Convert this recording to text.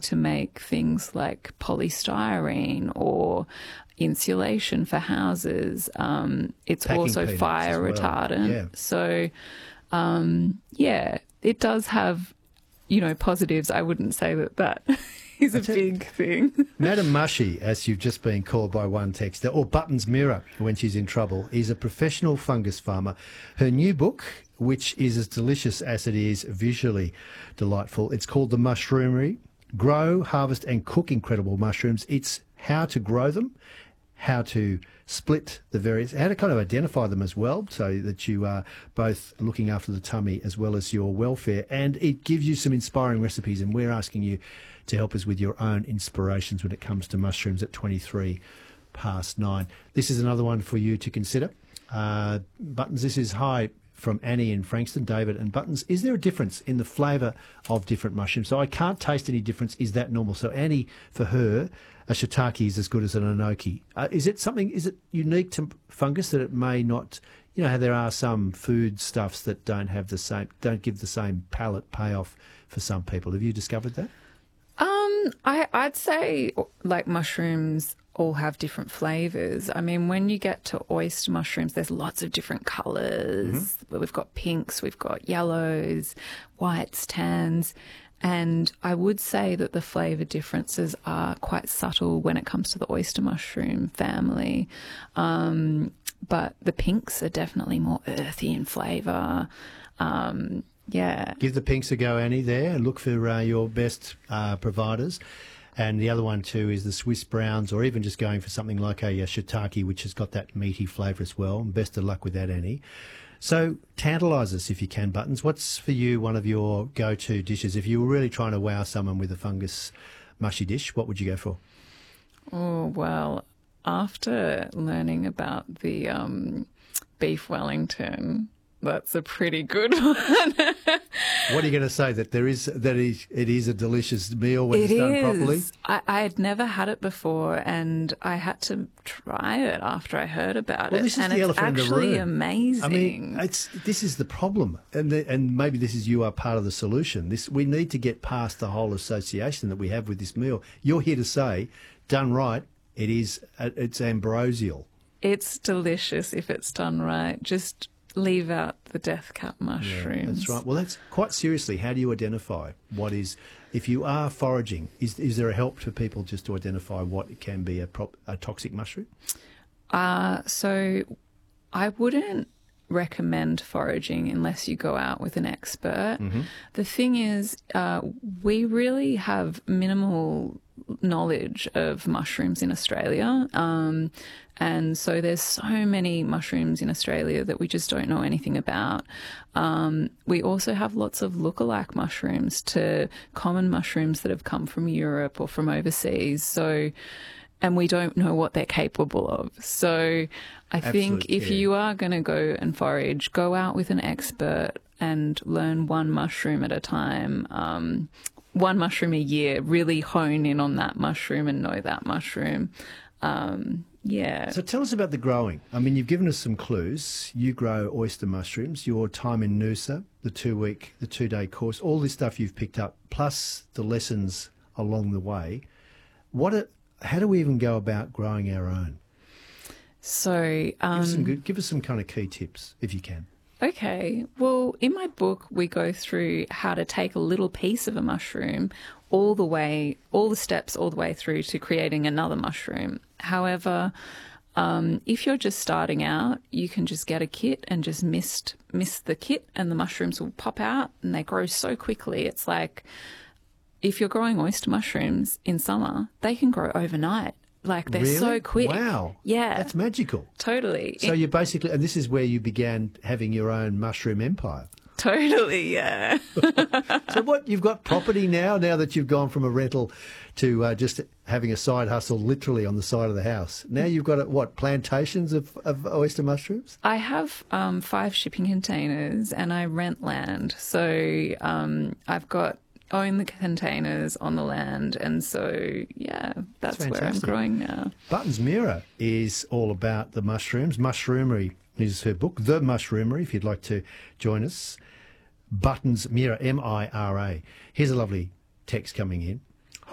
to make things like polystyrene or insulation for houses. It's Packing also peanuts fire as well. retardant. Yeah. So, it does have, positives. I wouldn't say that is a big thing. Madam Mushy, as you've just been called by one texter, or Buttons Mirror when she's in trouble, is a professional fungus farmer. Her new book, which is as delicious as it is visually delightful, it's called The Mushroomery: Grow, Harvest and Cook Incredible Mushrooms. It's how to grow them, how to split the various, how to kind of identify them as well, so that you are both looking after the tummy as well as your welfare. And it gives you some inspiring recipes, and we're asking you to help us with your own inspirations when it comes to mushrooms at 9:23. This is another one for you to consider. Buttons, this is hi from Annie in Frankston. David and Buttons, is there a difference in the flavour of different mushrooms? So I can't taste any difference. Is that normal? So Annie, for her, a shiitake is as good as an enoki. Is it unique to fungus that it may not, how there are some food stuffs that don't give the same palate payoff for some people. Have you discovered that? I'd say like mushrooms all have different flavours. I mean, when you get to oyster mushrooms, there's lots of different colours. We've got pinks, we've got yellows, whites, tans. And I would say that the flavour differences are quite subtle when it comes to the oyster mushroom family. But the pinks are definitely more earthy in flavour. Yeah. Give the pinks a go, Annie, there, and look for your best providers. And the other one too is the Swiss browns, or even just going for something like a shiitake, which has got that meaty flavour as well. And best of luck with that, Annie. So tantalise us if you can, Buttons. What's for you one of your go-to dishes? If you were really trying to wow someone with a fungus mushy dish, what would you go for? Oh, well, after learning about the beef Wellington, that's a pretty good one. What are you going to say? That it is a delicious meal when it's done properly? I had never had it before, and I had to try it after I heard about it. This is and the it's elephant in the actually room. amazing. I mean, this is the problem, and maybe you are part of the solution. We need to get past the whole association that we have with this meal. You're here to say, done right, it's ambrosial. It's delicious if it's done right. Just leave out the death cap mushrooms. Yeah, that's right. Well, that's quite seriously, how do you identify what is, if you are foraging, is there a help for people just to identify what can be a toxic mushroom? So I wouldn't recommend foraging unless you go out with an expert. The thing is, we really have minimal knowledge of mushrooms in Australia. And so there's so many mushrooms in Australia that we just don't know anything about. We also have lots of lookalike mushrooms to common mushrooms that have come from Europe or from overseas. And we don't know what they're capable of. So I think if you are going to go and forage, go out with an expert and learn one mushroom at a time. One mushroom a year, really hone in on that mushroom and know that mushroom. So tell us about the growing. I mean, you've given us some clues. You grow oyster mushrooms, your time in Noosa, the 2-day course, all this stuff you've picked up, plus the lessons along the way. How do we even go about growing our own? So give us some kind of key tips, if you can. Okay. Well, in my book, we go through how to take a little piece of a mushroom all the steps all the way through to creating another mushroom. However, if you're just starting out, you can just get a kit and just mist the kit, and the mushrooms will pop out and they grow so quickly. It's like if you're growing oyster mushrooms in summer, they can grow overnight. Like they're really? So quick. Wow. Yeah. That's magical. Totally. So you basically, and this is where you began having your own mushroom empire. Totally, yeah. So you've got property now that you've gone from a rental to just having a side hustle literally on the side of the house. Now you've got, plantations of oyster mushrooms? I have 5 shipping containers and I rent land. So I've own the containers on the land, and so that's where I'm growing now. Buttons Mirror is all about the mushrooms. Mushroomery is her book, The Mushroomery, if you'd like to join us. Buttons Mirror, M-I-R-A. Here's a lovely text coming in.